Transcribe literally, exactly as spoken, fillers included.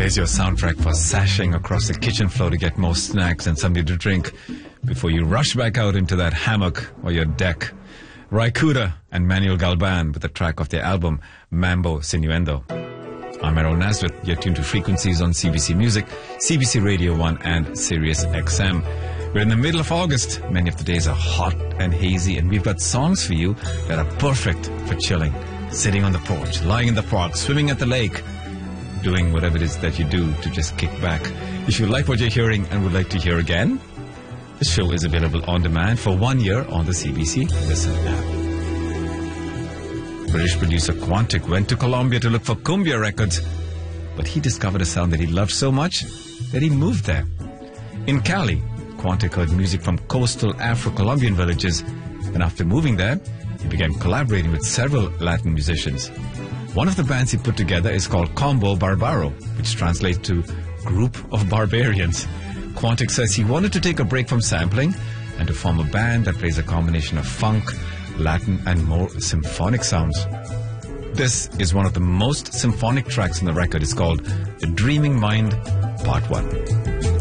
Here's your soundtrack for sashing across the kitchen floor to get more snacks and something to drink before you rush back out into that hammock or your deck. Raikuda and Manuel Galban with the track of their album Mambo Sinuendo. I'm Errol Nasrith. You're tuned to Frequencies on C B C Music, C B C Radio one and Sirius X M. We're in the middle of August. Many of the days are hot and hazy, and we've got songs for you that are perfect for chilling, sitting on the porch, lying in the park, swimming at the lake, doing whatever it is that you do to just kick back. If you like what you're hearing and would like to hear again, the show is available on demand for one year on the C B C Listen app. British producer Quantic went to Colombia to look for cumbia records, but he discovered a sound that he loved so much that he moved there. In Cali, Quantic heard music from coastal Afro-Colombian villages, and after moving there, he began collaborating with several Latin musicians. One of the bands he put together is called Combo Barbaro, which translates to Group of Barbarians. Quantic says he wanted to take a break from sampling and to form a band that plays a combination of funk, Latin, and more symphonic sounds. This is one of the most symphonic tracks on the record. It's called The Dreaming Mind, Part one.